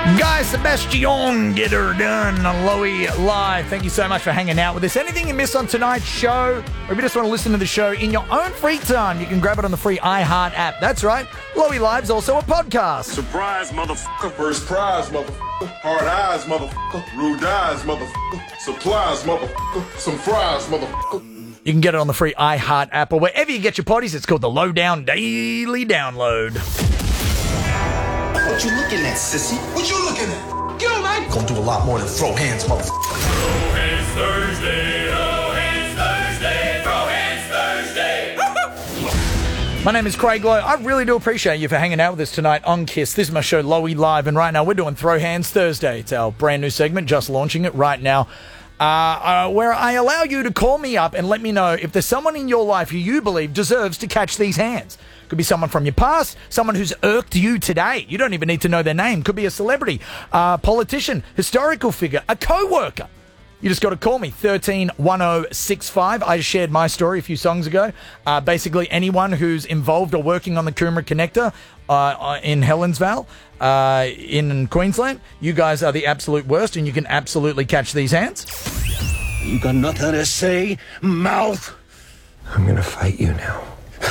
Guy Sebastian, get her done on Lowy Live. Thank you so much for hanging out with us. Anything you missed on tonight's show, or if you just want to listen to the show in your own free time, you can grab it on the free iHeart app. That's right, Lowy Live's also a podcast. Surprise, motherfucker. First prize, motherfucker. Hard eyes, motherfucker. Rude eyes, motherfucker. Supplies, motherfucker. Some fries, motherfucker. You can get it on the free iHeart app or wherever you get your potties. It's called the Lowdown Daily Download. What you looking at, sissy? What you looking at? Get on, man. Gonna do a lot more than throw hands, motherfucker. Throw hands Thursday. Throw hands Thursday. Throw hands Thursday. My name is Craig Lowe. I really do appreciate you for hanging out with us tonight on KISS. This is my show, Lowy Live, and right now we're doing Throw Hands Thursday. It's our brand new segment, just launching it right now, where I allow you to call me up and let me know if there's someone in your life who you believe deserves to catch these hands. Could be someone from your past, someone who's irked you today. You don't even need to know their name. Could be a celebrity, a politician, historical figure, a co-worker. You just got to call me, 131065. I just shared my story a few songs ago. Basically, anyone who's involved or working on the Coomera Connector in Helensvale in Queensland, you guys are the absolute worst, and you can absolutely catch these hands. You got nothing to say, mouth? I'm gonna fight you now.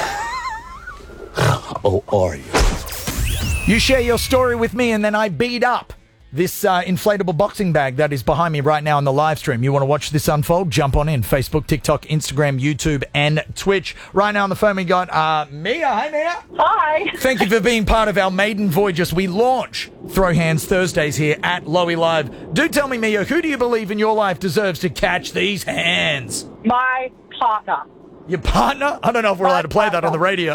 Oh, are you? You share your story with me, and then I beat up this inflatable boxing bag that is behind me right now on the live stream. You want to watch this unfold? Jump on in. Facebook, TikTok, Instagram, YouTube, and Twitch. Right now on the phone, we got Mia. Hi, Mia. Hi. Thank you for being part of our maiden voyage as we launch Throw Hands Thursdays here at Lowy Live. Do tell me, Mia, who do you believe in your life deserves to catch these hands? My partner. Your partner? I don't know if we're allowed to play that on the radio.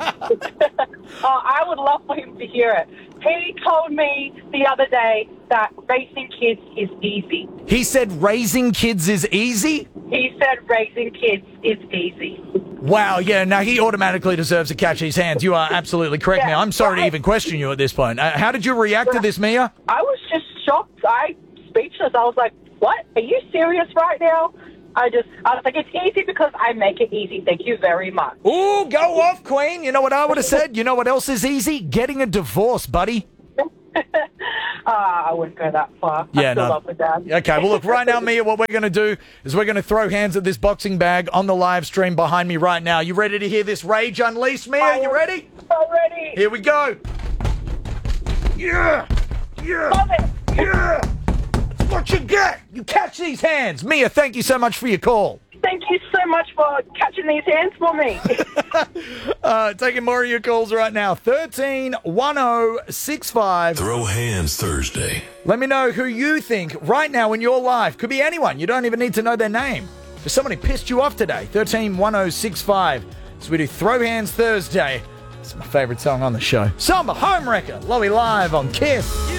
I would love for him to hear it. He told me the other day that raising kids is easy. He said raising kids is easy? He said raising kids is easy. Wow, yeah, now he automatically deserves to catch his hands. You are absolutely correct, Yeah, Mia. I'm sorry to right. even question you at this point. How did you react to this, Mia? I was just shocked. Speechless. I was like, what? Are you serious right now? I was like, it's easy because I make it easy. Thank you very much. Ooh, go off, Queen. You know what I would have said? You know what else is easy? Getting a divorce, buddy. I wouldn't go that far. Yeah, I still no. love my dad. Okay, well, look, right now, Mia, what we're going to do is we're going to throw hands at this boxing bag on the live stream behind me right now. You ready to hear this rage unleashed, Mia? You ready? I'm ready. Here we go. Yeah! Yeah! Love it. Yeah! That's what you get! You catch these hands! Mia, thank you so much for your call. Thank you so much for catching these hands for me. Taking more of your calls right now. 131065. Throw Hands Thursday. Let me know who you think right now in your life. Could be anyone. You don't even need to know their name. If somebody pissed you off today, 131065. So we do Throw Hands Thursday. It's my favourite song on the show. Samba Homewrecker, Lowy Live on KISS.